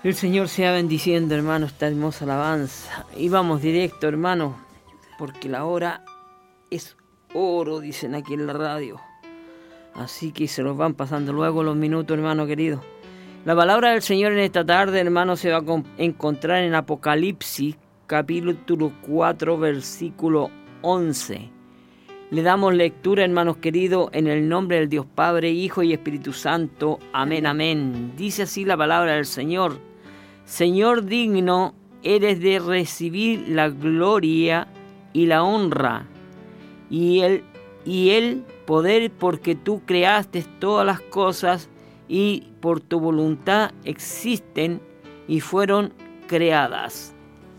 El Señor sea bendiciendo, hermano, esta hermosa alabanza. Y vamos directo, hermano, porque la hora es oro, dicen aquí en la radio. Así que se los van pasando luego los minutos, hermano querido. La palabra del Señor en esta tarde, hermano, se va a encontrar en Apocalipsis, capítulo 4, versículo 11. Le damos lectura, hermanos queridos, en el nombre del Dios Padre, Hijo y Espíritu Santo. Amén, amén. Dice así la palabra del Señor. Señor, digno eres de recibir la gloria y la honra y el poder, porque tú creaste todas las cosas y por tu voluntad existen y fueron creadas.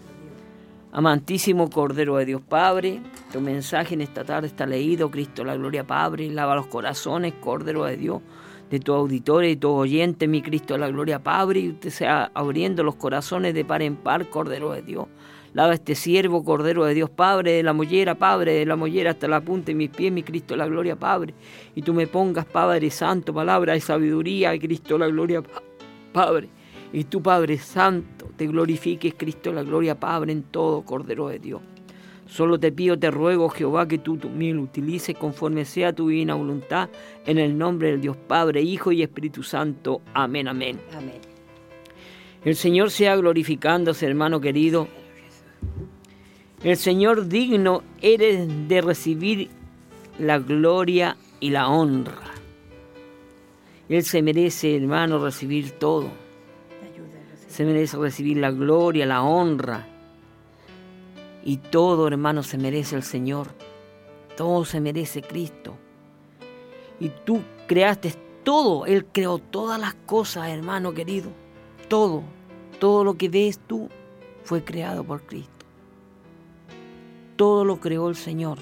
Amantísimo Cordero de Dios Padre, tu mensaje en esta tarde está leído. Cristo la gloria, Padre, lava los corazones, Cordero de Dios, de tu auditorio y tu oyente, mi Cristo la gloria, Padre, y usted sea abriendo los corazones de par en par, Cordero de Dios. Lava este siervo, Cordero de Dios, Padre, de la mollera, Padre, de la mollera hasta la punta de mis pies, mi Cristo la gloria, Padre. Y tú me pongas, Padre Santo, palabra de sabiduría, Cristo la gloria, Padre. Y tú, Padre Santo, te glorifiques, Cristo la gloria, Padre, en todo, Cordero de Dios. Solo te pido, te ruego, Jehová, que tú me utilices conforme sea tu divina voluntad, en el nombre del Dios Padre, Hijo y Espíritu Santo. Amén, amén. Amén. El Señor sea glorificándose, hermano querido. El Señor digno eres de recibir la gloria y la honra. Él se merece, hermano, recibir todo. Se merece recibir la gloria, la honra. Y todo, hermano, se merece el Señor. Todo se merece Cristo. Y tú creaste todo. Él creó todas las cosas, hermano querido. Todo. Todo lo que ves tú fue creado por Cristo. Todo lo creó el Señor.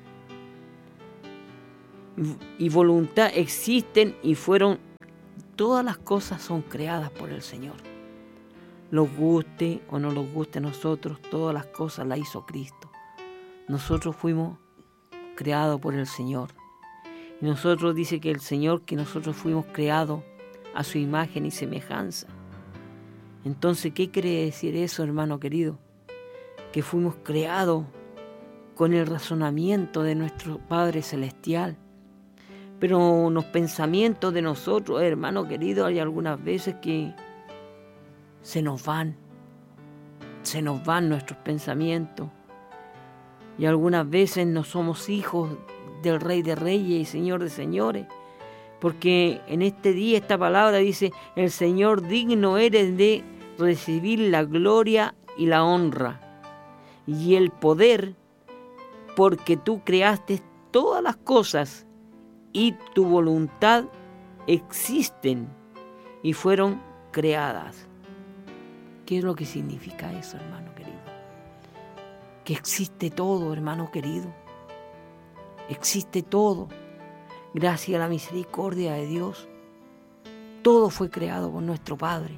Y voluntad existen y fueron. Todas las cosas son creadas por el Señor. Nos guste o no nos guste a nosotros, todas las cosas las hizo Cristo. Nosotros fuimos creados por el Señor. Y nosotros dice que el Señor, que nosotros fuimos creados a su imagen y semejanza. Entonces, ¿qué quiere decir eso, hermano querido? Que fuimos creados con el razonamiento de nuestro Padre Celestial. Pero los pensamientos de nosotros, hermano querido, hay algunas veces que se nos van nuestros pensamientos. Y algunas veces no somos hijos del Rey de Reyes y Señor de Señores. Porque en este día esta palabra dice, el Señor digno eres de recibir la gloria y la honra y el poder, porque tú creaste todas las cosas y tu voluntad existen y fueron creadas. ¿Qué es lo que significa eso, hermano querido? Que existe todo, hermano querido. Existe todo. Gracias a la misericordia de Dios. Todo fue creado por nuestro Padre.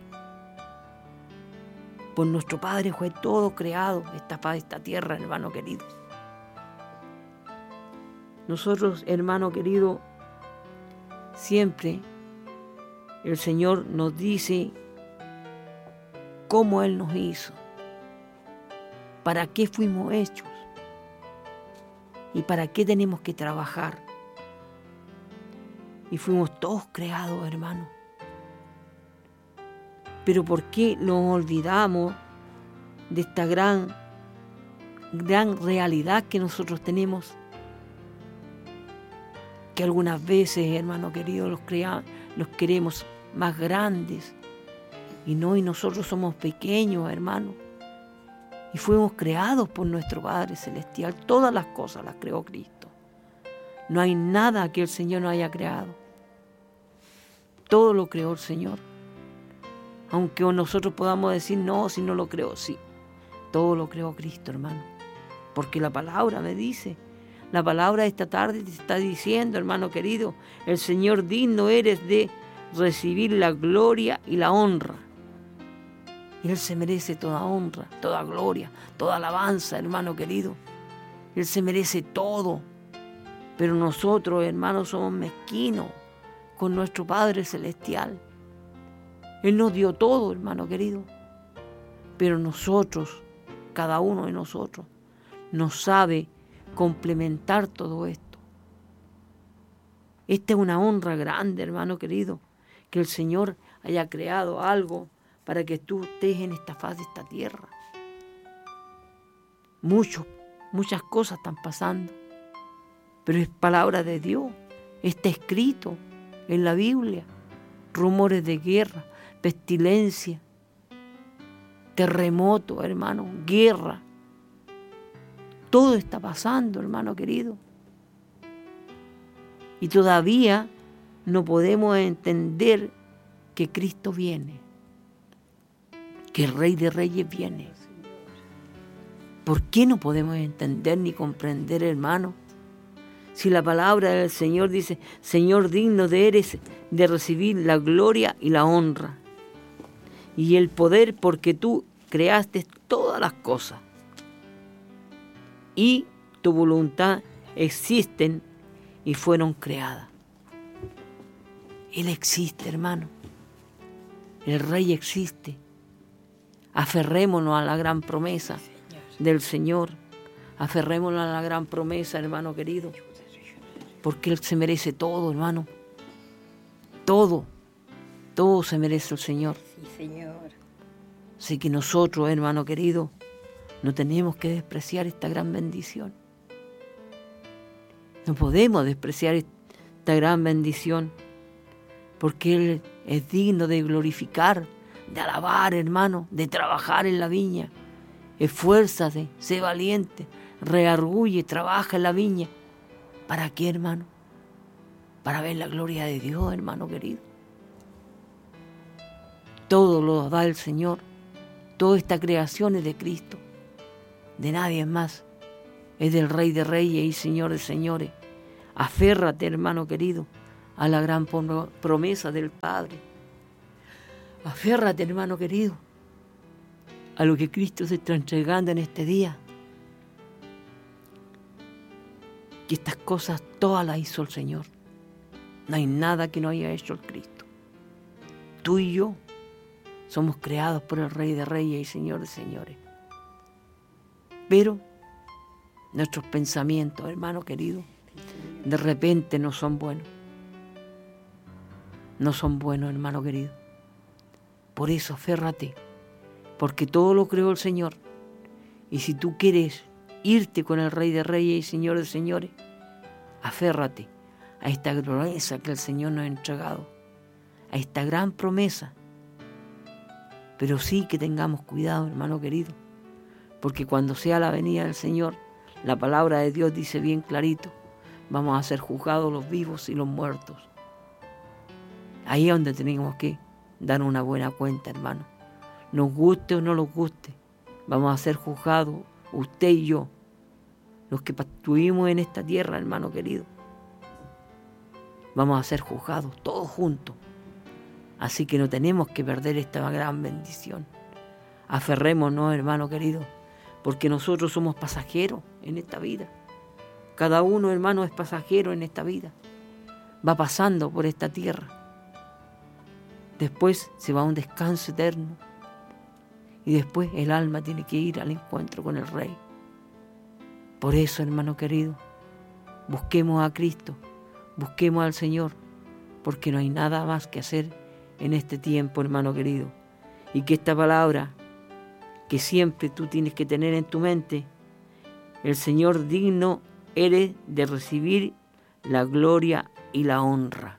Por nuestro Padre fue todo creado, esta tierra, hermano querido. Nosotros, hermano querido, siempre el Señor nos dice cómo Él nos hizo, para qué fuimos hechos y para qué tenemos que trabajar. Y fuimos todos creados, hermano. Pero ¿por qué nos olvidamos de esta gran realidad que nosotros tenemos? Que algunas veces, hermano querido, los queremos más grandes. Y nosotros somos pequeños, hermano. Y fuimos creados por nuestro Padre Celestial. Todas las cosas las creó Cristo. No hay nada que el Señor no haya creado. Todo lo creó el Señor. Aunque nosotros podamos decir, no, si no lo creó, sí. Todo lo creó Cristo, hermano. Porque la palabra me dice, la palabra de esta tarde te está diciendo, hermano querido, el Señor digno eres de recibir la gloria y la honra. Él se merece toda honra, toda gloria, toda alabanza, hermano querido. Él se merece todo. Pero nosotros, hermanos, somos mezquinos con nuestro Padre Celestial. Él nos dio todo, hermano querido. Pero nosotros, cada uno de nosotros, no sabe complementar todo esto. Esta es una honra grande, hermano querido, que el Señor haya creado algo para que tú estés en esta faz de esta tierra. Muchas cosas están pasando, pero es palabra de Dios, está escrito en la Biblia. Rumores de guerra, pestilencia, terremoto, hermano, guerra. Todo está pasando, hermano querido. Y todavía no podemos entender que Cristo viene, que el Rey de Reyes viene. ¿Por qué no podemos entender ni comprender, hermano? Si la palabra del Señor dice, Señor, digno de eres de recibir la gloria y la honra y el poder, porque tú creaste todas las cosas y tu voluntad existen y fueron creadas. Él existe, hermano. El Rey existe. Aferrémonos a la gran promesa del Señor. Aferrémonos a la gran promesa, hermano querido. Porque Él se merece todo, hermano. Todo se merece el Señor. Sí, Señor. Así que nosotros, hermano querido, no tenemos que despreciar esta gran bendición. No podemos despreciar esta gran bendición, porque Él es digno de glorificar, de alabar, hermano, de trabajar en la viña. Esfuérzate, sé valiente, reargulle, trabaja en la viña. ¿Para qué, hermano? Para ver la gloria de Dios, hermano querido. Todo lo da el Señor. Toda esta creación es de Cristo, de nadie más. Es del Rey de Reyes y Señor de Señores. Aférrate, hermano querido, a la gran promesa del Padre. Aférrate, hermano querido, a lo que Cristo se está entregando en este día. Que estas cosas todas las hizo el Señor. No hay nada que no haya hecho el Cristo. Tú y yo somos creados por el Rey de Reyes y Señor de Señores. Pero nuestros pensamientos, hermano querido, de repente no son buenos. No son buenos, hermano querido. Por eso aférrate, porque todo lo creó el Señor. Y si tú quieres irte con el Rey de Reyes y Señor de Señores, aférrate a esta promesa que el Señor nos ha entregado, a esta gran promesa. Pero sí que tengamos cuidado, hermano querido, porque cuando sea la venida del Señor, la palabra de Dios dice bien clarito, vamos a ser juzgados los vivos y los muertos. Ahí es donde tenemos que dar una buena cuenta, hermano. Nos guste o no nos guste, vamos a ser juzgados, usted y yo, los que estuvimos en esta tierra, hermano querido. Vamos a ser juzgados todos juntos. Así que no tenemos que perder esta gran bendición. Aferrémonos, hermano querido, porque nosotros somos pasajeros en esta vida. Cada uno, hermano, es pasajero en esta vida. Va pasando por esta tierra. Después se va a un descanso eterno. Y después el alma tiene que ir al encuentro con el Rey. Por eso, hermano querido, busquemos a Cristo, busquemos al Señor, porque no hay nada más que hacer en este tiempo, hermano querido. Y que esta palabra, que siempre tú tienes que tener en tu mente, el Señor digno eres de recibir la gloria y la honra.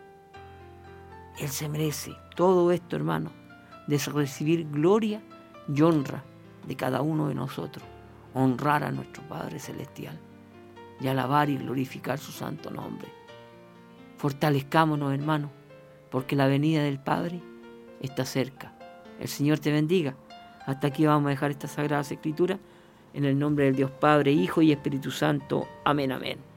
Él se merece todo esto, hermano, de recibir gloria y honra de cada uno de nosotros. Honrar a nuestro Padre Celestial y alabar y glorificar su santo nombre. Fortalezcámonos, hermano, porque la venida del Padre está cerca. El Señor te bendiga. Hasta aquí vamos a dejar esta Sagrada Escritura en el nombre del Dios Padre, Hijo y Espíritu Santo. Amén, amén.